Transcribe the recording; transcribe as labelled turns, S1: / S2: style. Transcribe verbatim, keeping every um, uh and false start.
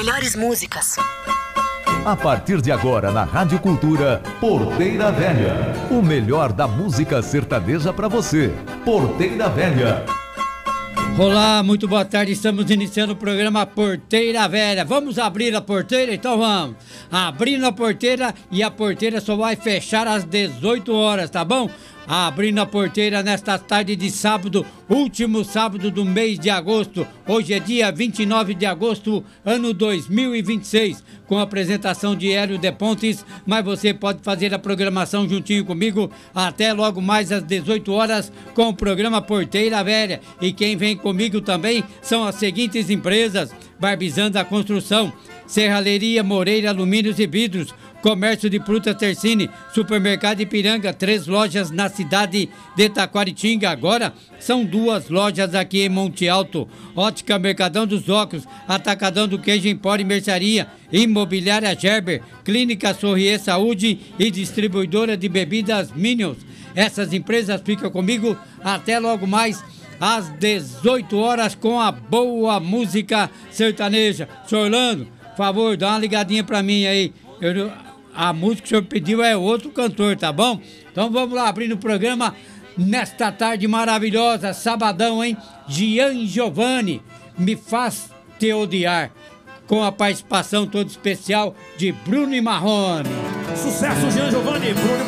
S1: melhores músicas.
S2: A partir de agora na Rádio Cultura, Porteira Velha. O melhor da música sertaneja para você. Porteira Velha.
S3: Olá, muito boa tarde. Estamos iniciando o programa Porteira Velha. Vamos abrir a porteira? Então vamos. Abrindo a porteira, e a porteira só vai fechar às dezoito horas, tá bom? Abrindo a porteira nesta tarde de sábado, último sábado do mês de agosto. Hoje é dia vinte e nove de agosto, ano dois mil e vinte e seis, com a apresentação de Hélio de Pontes, mas você pode fazer a programação juntinho comigo até logo mais às dezoito horas com o programa Porteira Velha. E quem vem comigo também são as seguintes empresas: Barbizanda Construção, Serralheria Moreira Alumínios e Vidros, Comércio de Frutas Tercine, Supermercado Ipiranga, três lojas na cidade de Taquaritinga. Agora são duas lojas aqui em Monte Alto. Ótica Mercadão dos Óculos, Atacadão do Queijo Empório e Mercearia, Imobiliária Gerber, Clínica Sorrier Saúde e Distribuidora de Bebidas Minions. Essas empresas ficam comigo até logo mais às dezoito horas com a boa música sertaneja. Senhor Orlando, por favor, dá uma ligadinha pra mim aí. Eu, a música que o senhor pediu é outro cantor, tá bom? Então vamos lá, abrindo o programa nesta tarde maravilhosa, sabadão, hein? Gian Giovanni, Me Faz Te Odiar, com a participação toda especial de Bruno e Marrone.
S4: Sucesso, Gian Giovanni, Bruno e